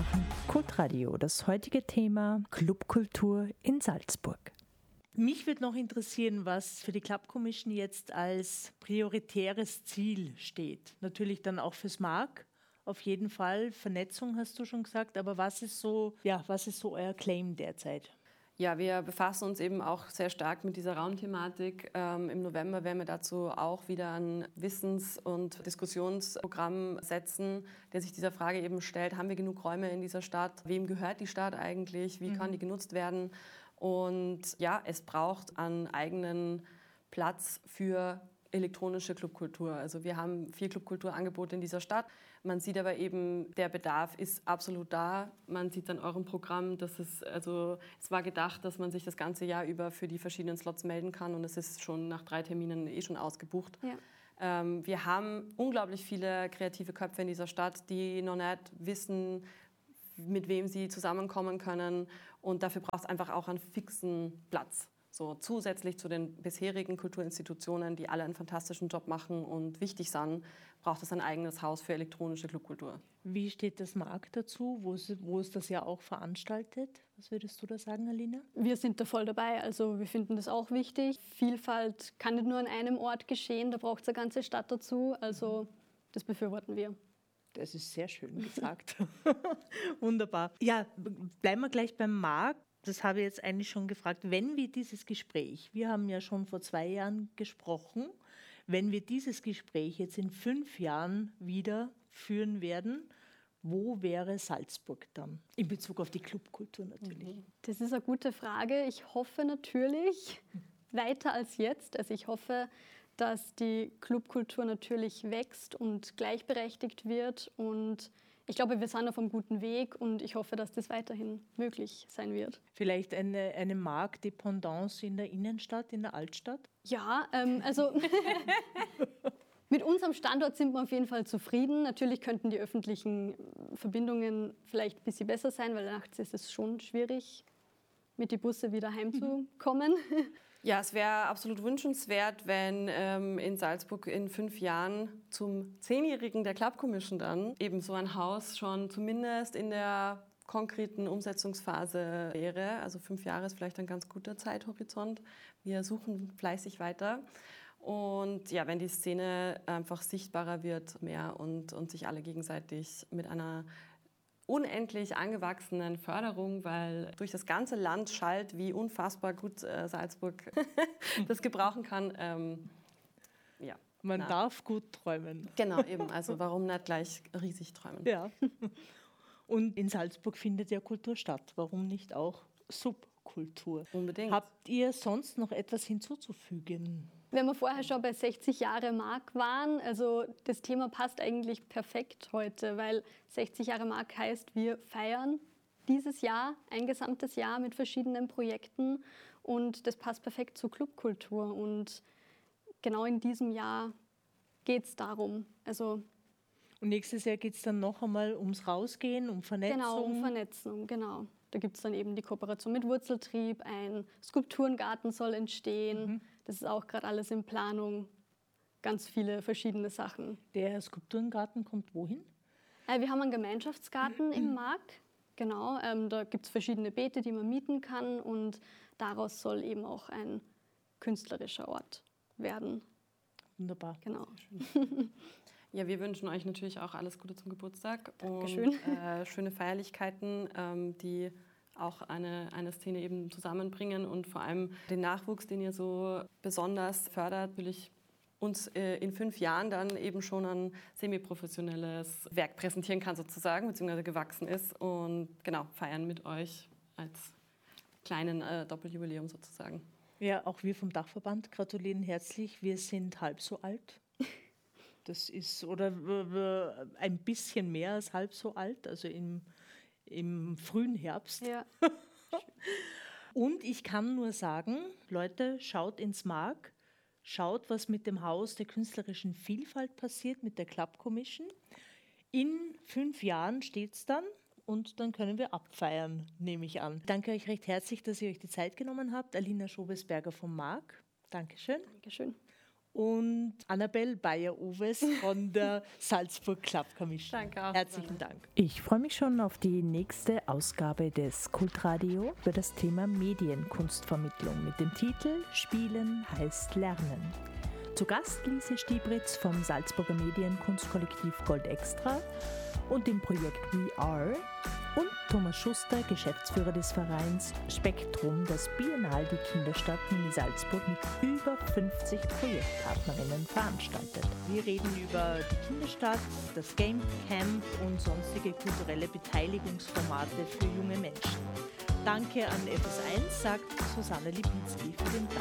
machen Kultradio. Das heutige Thema Clubkultur in Salzburg. Mich würde noch interessieren, was für die Club Commission jetzt als prioritäres Ziel steht. Natürlich dann auch fürs MAG. Auf jeden Fall. Vernetzung hast du schon gesagt. Aber was ist so euer Claim derzeit? Ja, wir befassen uns eben auch sehr stark mit dieser Raumthematik. Im November werden wir dazu auch wieder ein Wissens- und Diskussionsprogramm setzen, der sich dieser Frage eben stellt, haben wir genug Räume in dieser Stadt? Wem gehört die Stadt eigentlich? Wie kann die genutzt werden? Und ja, es braucht einen eigenen Platz für elektronische Clubkultur. Also wir haben viel Clubkulturangebote in dieser Stadt. Man sieht aber eben, der Bedarf ist absolut da. Man sieht an eurem Programm, dass es war gedacht, dass man sich das ganze Jahr über für die verschiedenen Slots melden kann und es ist schon nach 3 Terminen schon ausgebucht. Ja. Wir haben unglaublich viele kreative Köpfe in dieser Stadt, die noch nicht wissen, mit wem sie zusammenkommen können und dafür braucht es einfach auch einen fixen Platz. So zusätzlich zu den bisherigen Kulturinstitutionen, die alle einen fantastischen Job machen und wichtig sind, braucht es ein eigenes Haus für elektronische Clubkultur. Wie steht das MAG dazu? Wo ist das ja auch veranstaltet? Was würdest du da sagen, Alina? Wir sind da voll dabei. Also wir finden das auch wichtig. Vielfalt kann nicht nur an einem Ort geschehen, da braucht es eine ganze Stadt dazu. Also das befürworten wir. Das ist sehr schön gesagt. Wunderbar. Ja, bleiben wir gleich beim MAG. Das habe ich jetzt eigentlich schon gefragt. Wenn wir dieses Gespräch, wir haben ja schon vor 2 Jahren gesprochen, wenn wir dieses Gespräch jetzt in 5 Jahren wieder führen werden, wo wäre Salzburg dann? In Bezug auf die Clubkultur natürlich. Das ist eine gute Frage. Ich hoffe natürlich weiter als jetzt. Also ich hoffe, dass die Clubkultur natürlich wächst und gleichberechtigt wird und ich glaube, wir sind auf einem guten Weg und ich hoffe, dass das weiterhin möglich sein wird. Vielleicht eine Marktdependance in der Innenstadt, in der Altstadt? Ja, also mit unserem Standort sind wir auf jeden Fall zufrieden. Natürlich könnten die öffentlichen Verbindungen vielleicht ein bisschen besser sein, weil nachts ist es schon schwierig, mit den Bussen wieder heimzukommen. Ja, es wäre absolut wünschenswert, wenn in Salzburg in 5 Jahren zum 10-Jährigen der Club Commission dann eben so ein Haus schon zumindest in der konkreten Umsetzungsphase wäre. Also 5 Jahre ist vielleicht ein ganz guter Zeithorizont. Wir suchen fleißig weiter. Und ja, wenn die Szene einfach sichtbarer wird mehr und sich alle gegenseitig mit einer unendlich angewachsenen Förderung, weil durch das ganze Land schallt, wie unfassbar gut Salzburg das gebrauchen kann. Man darf gut träumen. Genau, eben. Also warum nicht gleich riesig träumen? Ja. Und in Salzburg findet ja Kultur statt. Warum nicht auch Subkultur? Unbedingt. Habt ihr sonst noch etwas hinzuzufügen? Wenn wir vorher schon bei 60 Jahre MAG waren, also das Thema passt eigentlich perfekt heute, weil 60 Jahre MAG heißt, wir feiern dieses Jahr, ein gesamtes Jahr mit verschiedenen Projekten und das passt perfekt zur Clubkultur und genau in diesem Jahr geht es darum. Und nächstes Jahr geht es dann noch einmal ums Rausgehen, um Vernetzung? Genau, um Vernetzung, genau. Da gibt es dann eben die Kooperation mit Wurzeltrieb, ein Skulpturengarten soll entstehen. Das ist auch gerade alles in Planung. Ganz viele verschiedene Sachen. Der Skulpturengarten kommt wohin? Wir haben einen Gemeinschaftsgarten im MAG. Genau, da gibt es verschiedene Beete, die man mieten kann. Und daraus soll eben auch ein künstlerischer Ort werden. Wunderbar. Genau. Ja, wir wünschen euch natürlich auch alles Gute zum Geburtstag. Dankeschön. Und schöne Feierlichkeiten, die auch eine Szene eben zusammenbringen und vor allem den Nachwuchs, den ihr so besonders fördert, natürlich uns in 5 Jahren dann eben schon ein semi-professionelles Werk präsentieren kann sozusagen, beziehungsweise gewachsen ist und genau, feiern mit euch als kleinen Doppeljubiläum sozusagen. Ja, auch wir vom Dachverband gratulieren herzlich. Wir sind halb so alt. Das ist oder ein bisschen mehr als halb so alt, also im frühen Herbst. Ja. Und ich kann nur sagen, Leute, schaut ins MAG, schaut, was mit dem Haus der künstlerischen Vielfalt passiert, mit der Club Commission. In 5 Jahren steht es dann und dann können wir abfeiern, nehme ich an. Danke euch recht herzlich, dass ihr euch die Zeit genommen habt. Alina Schobesberger vom MAG. Dankeschön. Dankeschön. und Annabel Bayer-Uwes von der Salzburg Club Commission. Danke auch. Herzlichen Dank. Ich freue mich schon auf die nächste Ausgabe des Kultradio über das Thema Medienkunstvermittlung mit dem Titel Spielen heißt Lernen. Zu Gast Lise Stiebritz vom Salzburger Medienkunstkollektiv Gold Extra und dem Projekt We Are und Thomas Schuster, Geschäftsführer des Vereins Spektrum, das Biennale die Kinderstadt Mini Salzburg mit über 50 Projektpartnerinnen veranstaltet. Wir reden über die Kinderstadt, das Game Camp und sonstige kulturelle Beteiligungsformate für junge Menschen. Danke an FS1, sagt Susanne Lipinski für den